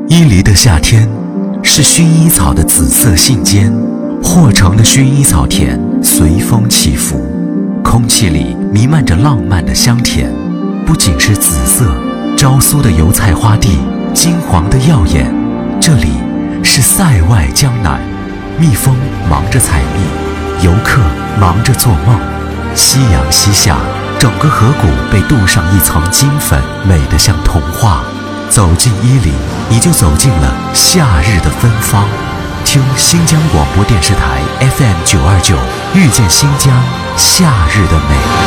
伊犁的夏天是薰衣草的紫色信笺，或成的薰衣草田随风起伏，空气里弥漫着浪漫的香甜。不仅是紫色，昭苏的油菜花地金黄的耀眼。这里是塞外江南，蜜蜂忙着采蜜，游客忙着做梦。夕阳西下，整个河谷被镀上一层金粉，美得像童话。走进伊犁，你就走进了夏日的芬芳。听新疆广播电视台 FM 929，遇见新疆夏日的美。